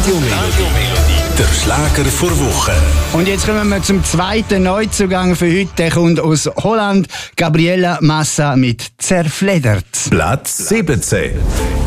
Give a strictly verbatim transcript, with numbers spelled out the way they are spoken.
Radio Melodie, der Schlager vor Woche. Und jetzt kommen wir zum zweiten Neuzugang für heute. Der kommt aus Holland. Gabriela Massa mit «Zerfleddert». Platz siebzehn.